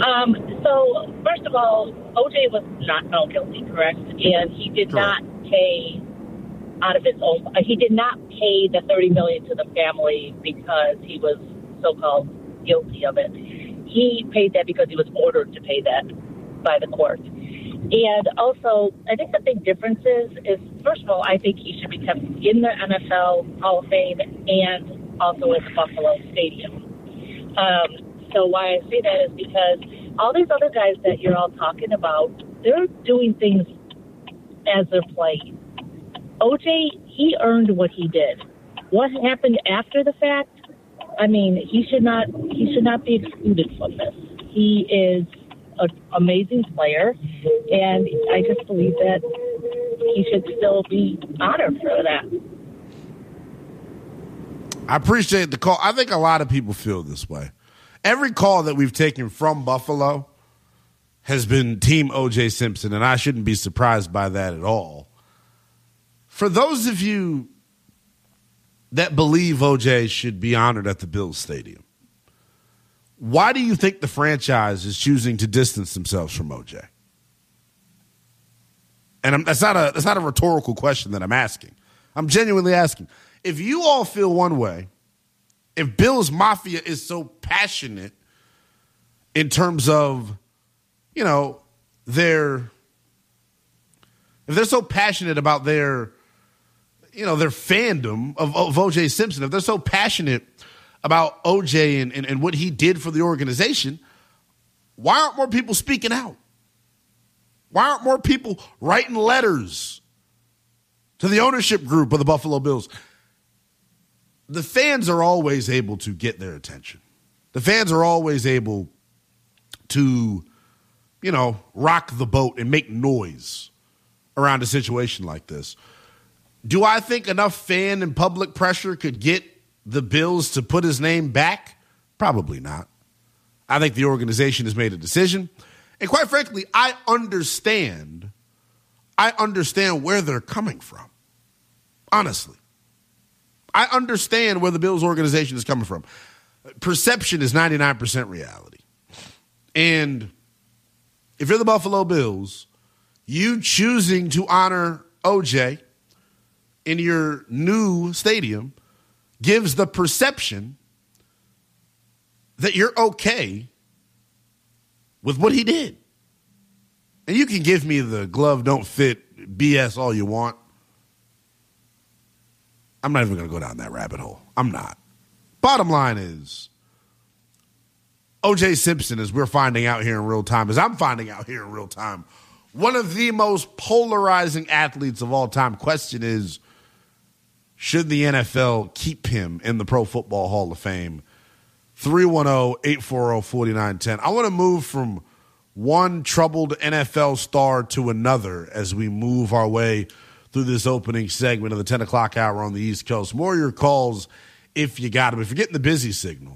So, first of all, OJ was not found guilty, correct? And he did Correct. not pay out of his own. He did not pay the $30 million to the family because he was so-called guilty of it. He paid that because he was ordered to pay that by the court. And also, I think the big difference is, first of all, I think he should be kept in the NFL Hall of Fame and also in the Buffalo Stadium. So why I say that is because all these other guys that you're all talking about, they're doing things as they're playing. OJ, he earned what he did. What happened after the fact? I mean, he should not be excluded from this. He is an amazing player, and I just believe that he should still be honored for that. I appreciate the call. I think a lot of people feel this way. Every call that we've taken from Buffalo has been Team O.J. Simpson, and I shouldn't be surprised by that at all. For those of you that believe O.J. should be honored at the Bills Stadium, why do you think the franchise is choosing to distance themselves from O.J.? And that's not a rhetorical question that I'm asking. I'm genuinely asking. If you all feel one way, if Bills Mafia is so passionate in terms of, you know, if they're so passionate about their fandom of O.J. Simpson, if they're so passionate about O.J. and what he did for the organization, why aren't more people speaking out? Why aren't more people writing letters to the ownership group of the Buffalo Bills? The fans are always able to get their attention. The fans are always able to, rock the boat and make noise around a situation like this. Do I think enough fan and public pressure could get the Bills to put his name back? Probably not. I think the organization has made a decision. And quite frankly, I understand where they're coming from. Honestly. I understand where the Bills organization is coming from. Perception is 99% reality. And if you're the Buffalo Bills, you choosing to honor OJ in your new stadium gives the perception that you're okay with what he did. And you can give me the glove don't fit BS all you want. I'm not even going to go down that rabbit hole. I'm not. Bottom line is, O.J. Simpson, as we're finding out here in real time, as I'm finding out here in real time, one of the most polarizing athletes of all time. Question is, should the NFL keep him in the Pro Football Hall of Fame? 310-840-4910. I want to move from one troubled NFL star to another as we move our way through this opening segment of the 10 o'clock hour on the East Coast. More of your calls if you got them. If you're getting the busy signal,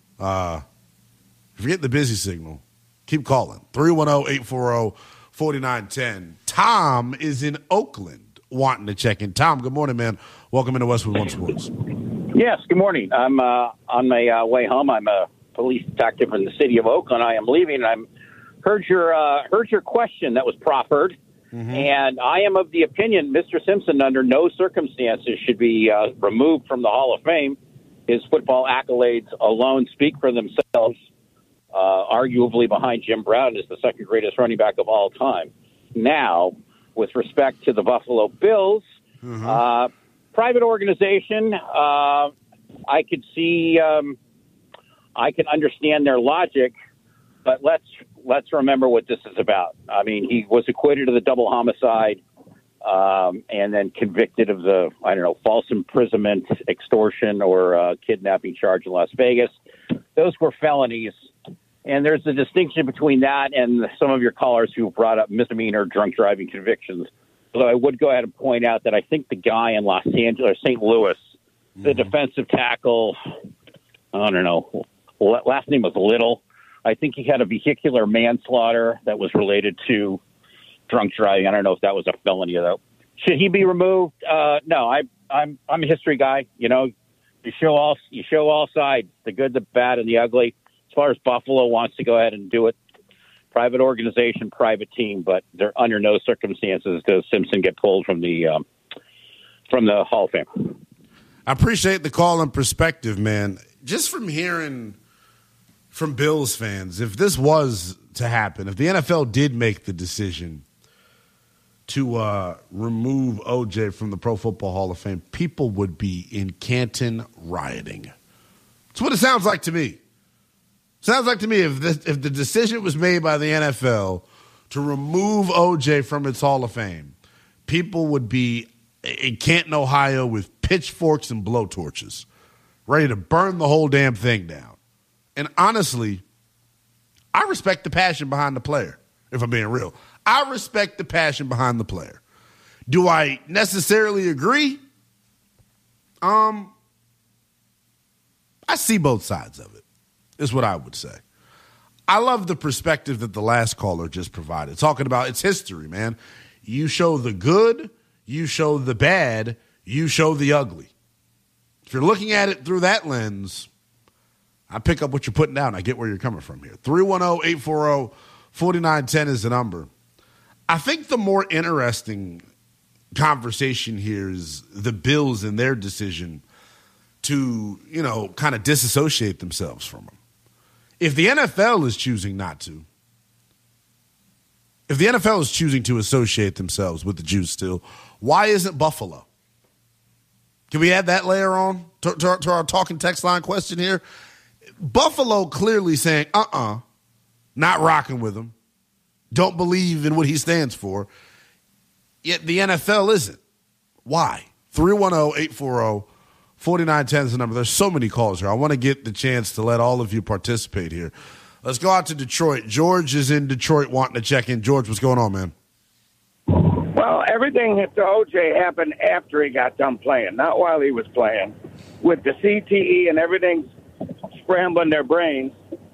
keep calling. 310-840-4910. Tom is in Oakland wanting to check in. Tom, good morning, man. Welcome into Westwood One Sports. Yes, good morning. I'm on my way home. I'm a police detective in the city of Oakland. I am leaving. I heard your question that was proffered. Mm-hmm. And I am of the opinion Mr. Simpson, under no circumstances, should be removed from the Hall of Fame. His football accolades alone speak for themselves. Arguably behind Jim Brown is the second greatest running back of all time. Now, with respect to the Buffalo Bills, mm-hmm. Private organization, I could see, I can understand their logic, but let's remember what this is about. I mean, he was acquitted of the double homicide and then convicted of the, false imprisonment, extortion, or kidnapping charge in Las Vegas. Those were felonies. And there's a distinction between that and some of your callers who brought up misdemeanor drunk driving convictions. Although I would go ahead and point out that I think the guy in Los Angeles, St. Louis, the defensive tackle, last name was Little. I think he had a vehicular manslaughter that was related to drunk driving. I don't know if that was a felony though. Should he be removed? No, I'm a history guy. You show all sides, the good, the bad, and the ugly. As far as Buffalo wants to go ahead and do it, private organization, private team, but they're under no circumstances does Simpson get pulled from the Hall of Fame. I appreciate the call and perspective, man. Just from hearing from Bills fans, if this was to happen, if the NFL did make the decision to remove OJ from the Pro Football Hall of Fame, people would be in Canton rioting. That's what it sounds like to me. Sounds like to me if the decision was made by the NFL to remove OJ from its Hall of Fame, people would be in Canton, Ohio with pitchforks and blowtorches, ready to burn the whole damn thing down. And honestly, I respect the passion behind the player, if I'm being real. I respect the passion behind the player. Do I necessarily agree? I see both sides of it, is what I would say. I love the perspective that the last caller just provided, talking about its history, man. You show the good, you show the bad, you show the ugly. If you're looking at it through that lens, I pick up what you're putting down. I get where you're coming from here. 310-840-4910 is the number. I think the more interesting conversation here is the Bills and their decision to, kind of disassociate themselves from him. If the NFL is choosing not to, if the NFL is choosing to associate themselves with the Jews still, why isn't Buffalo? Can we add that layer on to our talking text line question here? Buffalo clearly saying, not rocking with him. Don't believe in what he stands for. Yet the NFL isn't. Why? 310-840-4910 is the number. There's so many calls here. I want to get the chance to let all of you participate here. Let's go out to Detroit. George is in Detroit wanting to check in. George, what's going on, man? Well, everything to OJ happened after he got done playing, not while he was playing. With the CTE and everything scrambling their brains.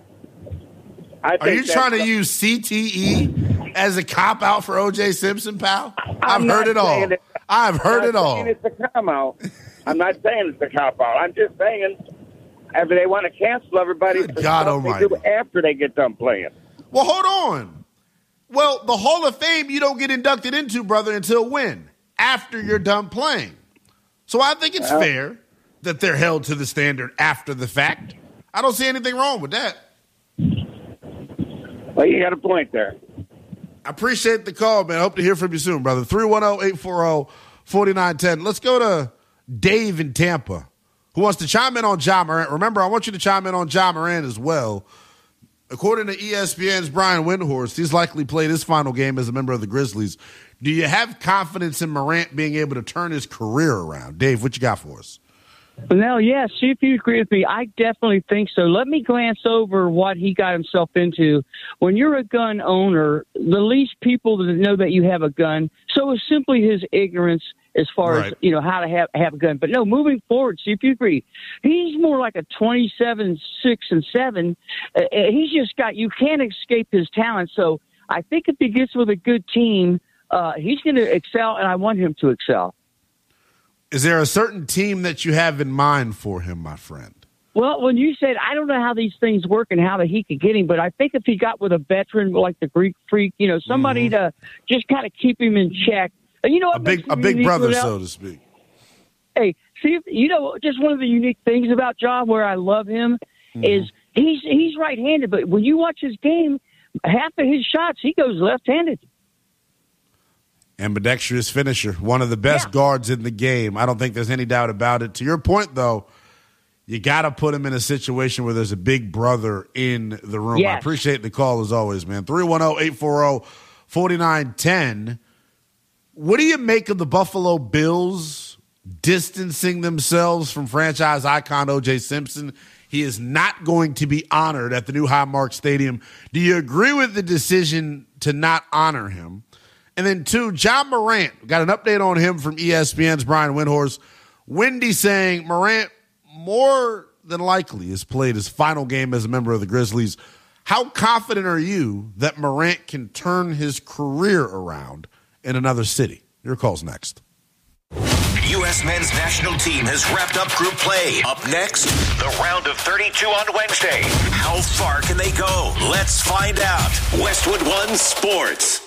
Are you trying to use CTE as a cop-out for O.J. Simpson, pal? I've heard it all. I've heard it all. It's a cop-out. I'm not saying it's a cop-out. I'm just saying if they want to cancel everybody, Good God Almighty. They do after they get done playing. Well, hold on. Well, the Hall of Fame you don't get inducted into, brother, until when? After you're done playing. So I think it's fair that they're held to the standard after the fact. I don't see anything wrong with that. Well, you got a point there. I appreciate the call, man. I hope to hear from you soon, brother. 310-840-4910. Let's go to Dave in Tampa, who wants to chime in on Ja Morant. Remember, I want you to chime in on Ja Morant as well. According to ESPN's Brian Windhorst, he's likely played his final game as a member of the Grizzlies. Do you have confidence in Morant being able to turn his career around? Dave, what you got for us? No, yeah, see if you agree with me. I definitely think so. Let me glance over what he got himself into. When you're a gun owner, the least people that know that you have a gun, so it's simply his ignorance as far as, how to have a gun. But no, moving forward, see if you agree. He's more like a 27, 6, and 7. He's just got, you can't escape his talent. So I think if he gets with a good team, he's going to excel, and I want him to excel. Is there a certain team that you have in mind for him, my friend? Well, when you said, I don't know how these things work and how that he could get him, but I think if he got with a veteran like the Greek Freak, somebody to just kind of keep him in check. You know what? A big brother, so to speak. Hey, see, just one of the unique things about Ja, where I love him, is he's right-handed, but when you watch his game, half of his shots, he goes left-handed. Ambidextrous finisher, one of the best guards in the game. I don't think there's any doubt about it. To your point, though, you got to put him in a situation where there's a big brother in the room. Yes. I appreciate the call as always, man. 310-840-4910. What do you make of the Buffalo Bills distancing themselves from franchise icon O.J. Simpson? He is not going to be honored at the new Highmark Stadium. Do you agree with the decision to not honor him? And then, 2, Ja Morant. Got an update on him from ESPN's Brian Windhorst. Wendy saying Morant more than likely has played his final game as a member of the Grizzlies. How confident are you that Morant can turn his career around in another city? Your call's next. U.S. men's national team has wrapped up group play. Up next, the round of 32 on Wednesday. How far can they go? Let's find out. Westwood One Sports.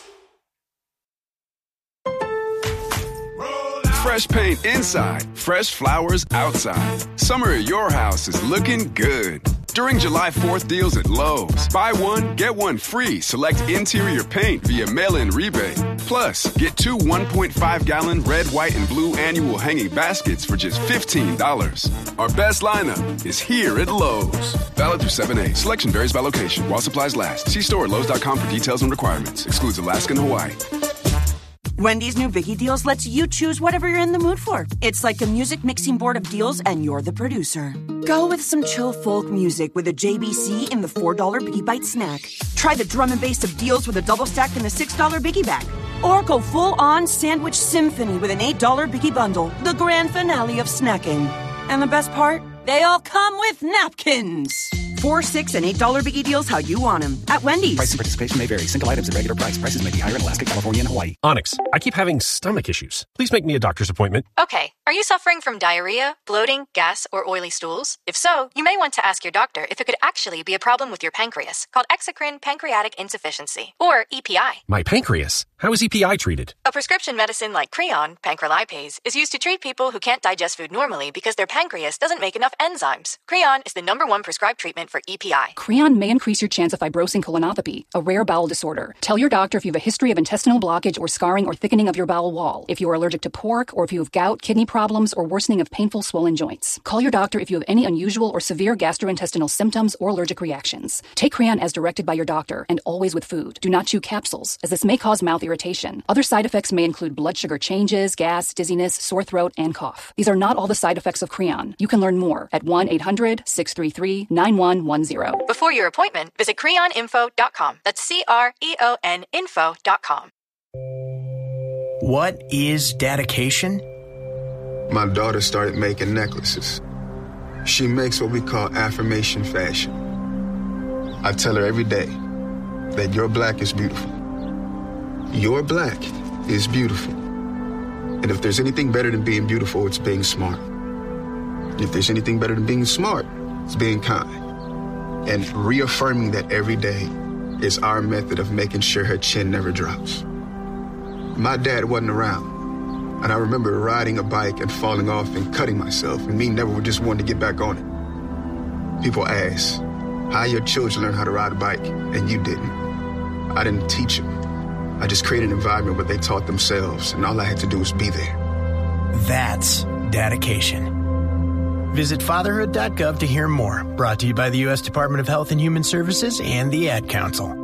Fresh paint inside, fresh flowers outside. Summer at your house is looking good. During July 4th deals at Lowe's, buy one, get one free. Select interior paint via mail-in rebate. Plus, get 2 1.5-gallon red, white, and blue annual hanging baskets for just $15. Our best lineup is here at Lowe's. Valid through 7/8. Selection varies by location while supplies last. See store at Lowe's.com for details and requirements. Excludes Alaska and Hawaii. Wendy's new Biggie Deals lets you choose whatever you're in the mood for. It's like a music mixing board of deals, and you're the producer. Go with some chill folk music with a JBC in the $4 Biggie Bite snack. Try the drum and bass of deals with a double stack in the $6 Biggie Bag. Or go full-on sandwich symphony with an $8 Biggie Bundle, the grand finale of snacking. And the best part? They all come with napkins. $4, $6, and $8 Biggie Deals how you want them. At Wendy's. Price and participation may vary. Single items at regular price. Prices may be higher in Alaska, California, and Hawaii. Onyx, I keep having stomach issues. Please make me a doctor's appointment. Okay. Are you suffering from diarrhea, bloating, gas, or oily stools? If so, you may want to ask your doctor if it could actually be a problem with your pancreas, called exocrine pancreatic insufficiency, or EPI. My pancreas? How is EPI treated? A prescription medicine like Creon, pancrelipase, is used to treat people who can't digest food normally because their pancreas doesn't make enough enzymes. Creon is the #1 prescribed treatment for EPI. Creon may increase your chance of fibrosing colonopathy, a rare bowel disorder. Tell your doctor if you have a history of intestinal blockage or scarring or thickening of your bowel wall, if you are allergic to pork, or if you have gout, kidney problems, or worsening of painful swollen joints. Call your doctor if you have any unusual or severe gastrointestinal symptoms or allergic reactions. Take Creon as directed by your doctor, and always with food. Do not chew capsules, as this may cause mouth irritation. Other side effects may include blood sugar changes, gas, dizziness, sore throat, and cough. These are not all the side effects of Creon. You can learn more at 1-800-633-9110. Before your appointment, visit creoninfo.com. That's CREON info.com. What is dedication? My daughter started making necklaces. She makes what we call affirmation fashion. I tell her every day that your black is beautiful. Your black is beautiful. And if there's anything better than being beautiful, it's being smart. And if there's anything better than being smart, it's being kind. And reaffirming that every day is our method of making sure her chin never drops. My dad wasn't around, and I remember riding a bike and falling off and cutting myself, and me never just wanted to get back on it. People ask, how your children learn how to ride a bike, and you didn't? I didn't teach them. I just created an environment where they taught themselves, and all I had to do was be there. That's dedication. Visit fatherhood.gov to hear more. Brought to you by the U.S. Department of Health and Human Services and the Ad Council.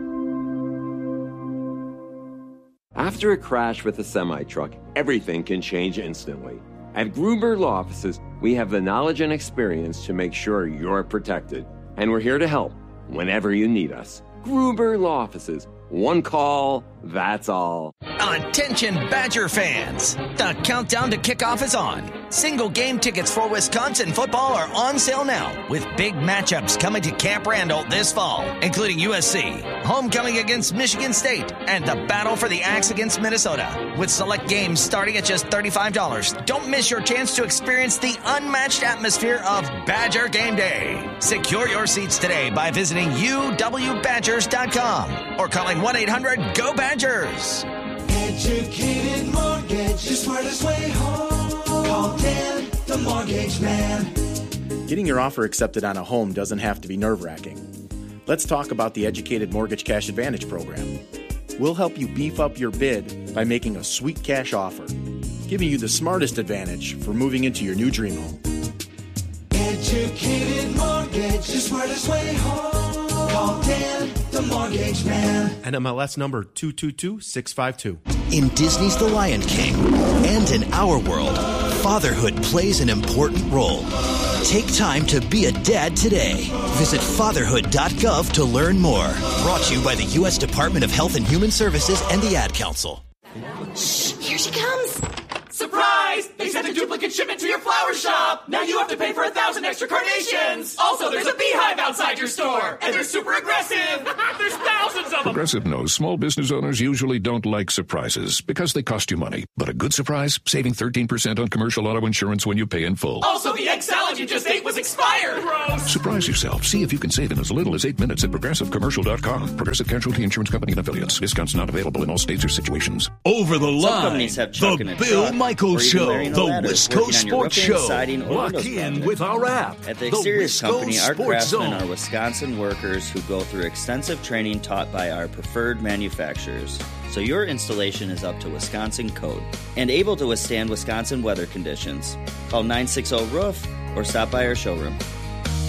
After a crash with a semi-truck, everything can change instantly. At Gruber Law Offices, we have the knowledge and experience to make sure you're protected. And we're here to help whenever you need us. Gruber Law Offices. One call, that's all. Attention Badger fans! The countdown to kickoff is on. Single game tickets for Wisconsin football are on sale now, with big matchups coming to Camp Randall this fall, including USC, homecoming against Michigan State, and the battle for the Axe against Minnesota, with select games starting at just $35. Don't miss your chance to experience the unmatched atmosphere of Badger Game Day. Secure your seats today by visiting uwbadgers.com or calling 1-800-GO-BADGERS. Educated Mortgage, the smartest way home. Call Dan, the Mortgage Man. Getting your offer accepted on a home doesn't have to be nerve-wracking. Let's talk about the Educated Mortgage Cash Advantage program. We'll help you beef up your bid by making a sweet cash offer, giving you the smartest advantage for moving into your new dream home. Educated Mortgage, the smartest way home. Call Dan, the Mortgage Man. NMLS number 222652. In Disney's The Lion King and in our world, fatherhood plays an important role. Take time to be a dad today. Visit fatherhood.gov to learn more. Brought to you by the U.S. Department of Health and Human Services and the Ad Council. Shh, here she comes. Surprise! They sent a duplicate shipment to your flower shop. Now you have to pay for 1,000 extra carnations. Also, there's a beehive outside your store, and they're super aggressive. There's thousands of Progressive knows small business owners usually don't like surprises because they cost you money. But a good surprise, saving 13% on commercial auto insurance when you pay in full. Also, the egg salad you just ate was expired. Gross. Surprise yourself. See if you can save in as little as 8 minutes at ProgressiveCommercial.com. Progressive Casualty Insurance Company and Affiliates. Discounts not available in all states or situations. Over the line, the Bill Michaels Show, the Wisco Sports Show. Lock in with our app. At the Exteriors Company, our craftsmen Zone. are Wisconsin workers who go through extensive training taught by our preferred manufacturers. So your installation is up to Wisconsin code and able to withstand Wisconsin weather conditions. Call 960-ROOF or stop by our showroom.